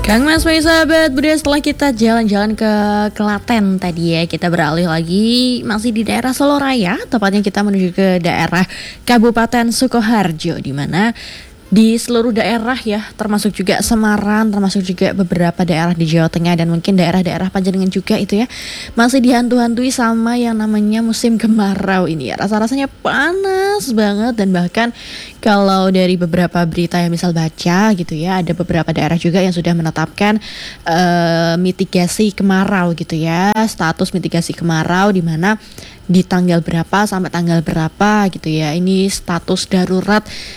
Kang Mas, baik sahabat Budaya, setelah kita jalan-jalan ke Klaten tadi ya, kita beralih lagi masih di daerah Solo Raya, tepatnya kita menuju ke daerah Kabupaten Sukoharjo, di mana di seluruh daerah ya, termasuk juga Semarang, termasuk juga beberapa daerah di Jawa Tengah dan mungkin daerah-daerah Panjenengan juga itu ya, masih dihantu-hantui sama yang namanya musim kemarau ini ya. Rasa-rasanya panas banget, dan bahkan kalau dari beberapa berita yang misal baca gitu ya, ada beberapa daerah juga yang sudah menetapkan mitigasi kemarau gitu ya, status mitigasi kemarau, di mana di tanggal berapa sampai tanggal berapa gitu ya, ini status darurat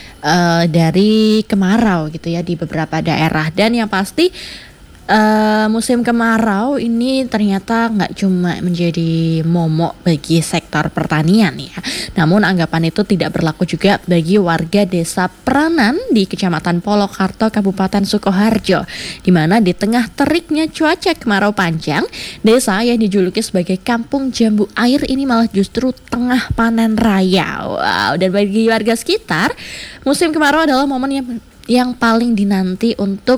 dari kemarau gitu ya di beberapa daerah. Dan yang pasti musim kemarau ini ternyata nggak cuma menjadi momok bagi sektor pertanian ya, namun anggapan itu tidak berlaku juga bagi warga desa Pranan di Kecamatan Polokarto, Kabupaten Sukoharjo, di mana di tengah teriknya cuaca kemarau panjang, desa yang dijuluki sebagai Kampung Jambu Air ini malah justru tengah panen raya. Wow, dan bagi warga sekitar, musim kemarau adalah momen yang paling dinanti untuk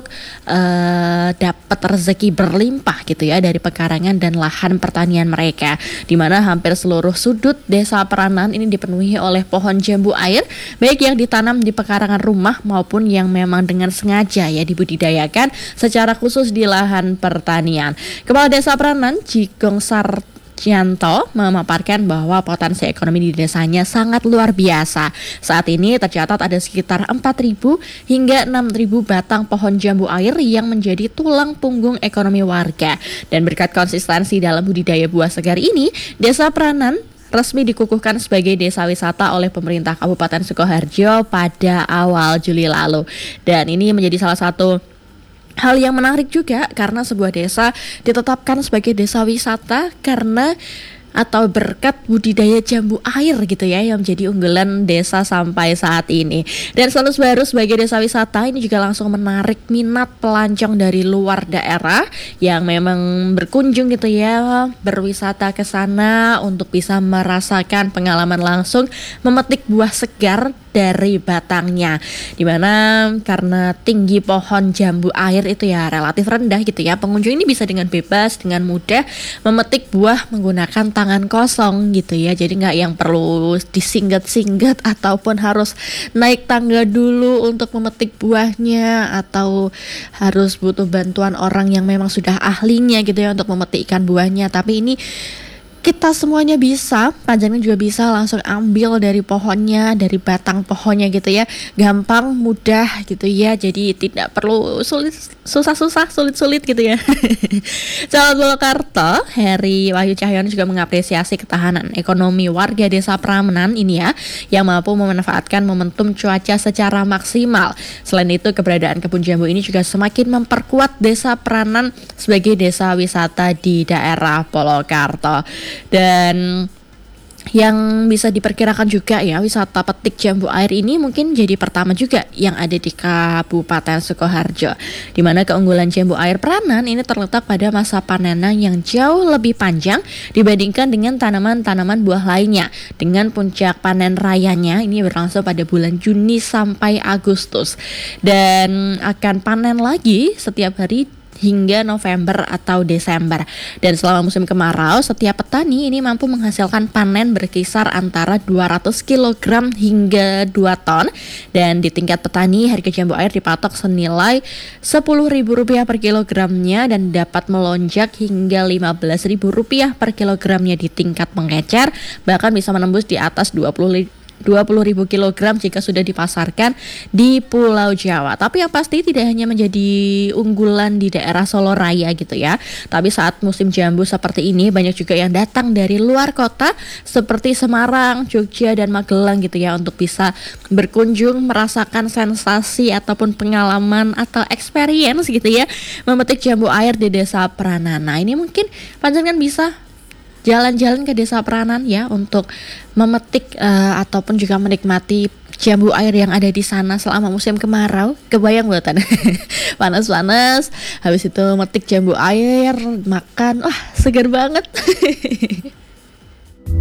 dapat rezeki berlimpah gitu ya dari pekarangan dan lahan pertanian mereka, di mana hampir seluruh sudut desa Pranan ini dipenuhi oleh pohon jambu air, baik yang ditanam di pekarangan rumah maupun yang memang dengan sengaja ya dibudidayakan secara khusus di lahan pertanian. Kepala Desa Pranan, Jigong Sarjanto, memaparkan bahwa potensi ekonomi di desanya sangat luar biasa. Saat ini tercatat ada sekitar 4.000 hingga 6.000 batang pohon jambu air yang menjadi tulang punggung ekonomi warga. Dan berkat konsistensi dalam budidaya buah segar ini, Desa Pranan resmi dikukuhkan sebagai desa wisata oleh pemerintah Kabupaten Sukoharjo pada awal Juli lalu. Dan ini menjadi salah satu hal yang menarik juga karena sebuah desa ditetapkan sebagai desa wisata karena atau berkat budidaya jambu air gitu ya, yang menjadi unggulan desa sampai saat ini. Dan status baru sebagai desa wisata ini juga langsung menarik minat pelancong dari luar daerah yang memang berkunjung gitu ya, berwisata ke sana untuk bisa merasakan pengalaman langsung memetik buah segar dari batangnya, dimana karena tinggi pohon jambu air itu ya relatif rendah gitu ya, pengunjung ini bisa dengan bebas, dengan mudah memetik buah menggunakan tangan kosong gitu ya, jadi nggak yang perlu disinggat-singgat ataupun harus naik tangga dulu untuk memetik buahnya, atau harus butuh bantuan orang yang memang sudah ahlinya gitu ya untuk memetikkan buahnya. Tapi ini kita semuanya bisa, Panjenengan juga bisa langsung ambil dari pohonnya, dari batang pohonnya gitu ya, gampang, mudah gitu ya, jadi tidak perlu susah-susah, sulit-sulit gitu ya. Camat Polokarto, Heri Wahyu Cahyono juga mengapresiasi ketahanan ekonomi warga desa Pranan ini ya, yang mampu memanfaatkan momentum cuaca secara maksimal. Selain itu, keberadaan kebun jambu ini juga semakin memperkuat desa Pranan sebagai desa wisata di daerah Polokarto. Dan yang bisa diperkirakan juga ya, wisata petik jambu air ini mungkin jadi pertama juga yang ada di Kabupaten Sukoharjo, di mana keunggulan jambu air Pranan ini terletak pada masa panenan yang jauh lebih panjang dibandingkan dengan tanaman-tanaman buah lainnya, dengan puncak panen rayanya ini berlangsung pada bulan Juni sampai Agustus, dan akan panen lagi setiap hari hingga November atau Desember. Dan selama musim kemarau, setiap petani ini mampu menghasilkan panen berkisar antara 200 kg hingga 2 ton. Dan di tingkat petani, harga jambu air dipatok senilai Rp10.000 per kilogramnya dan dapat melonjak hingga Rp15.000 per kilogramnya di tingkat pengecer, bahkan bisa menembus di atas 20.000 kilogram jika sudah dipasarkan di Pulau Jawa. Tapi yang pasti tidak hanya menjadi unggulan di daerah Solo Raya gitu ya, tapi saat musim jambu seperti ini banyak juga yang datang dari luar kota seperti Semarang, Jogja, dan Magelang gitu ya, untuk bisa berkunjung, merasakan sensasi ataupun pengalaman atau experience gitu ya, memetik jambu air di desa Pranan. Nah, ini mungkin Panjenengan bisa jalan-jalan ke desa Pranan ya untuk memetik ataupun juga menikmati jambu air yang ada di sana selama musim kemarau. Kebayang buatan panas-panas, habis itu metik jambu air, makan, wah segar banget.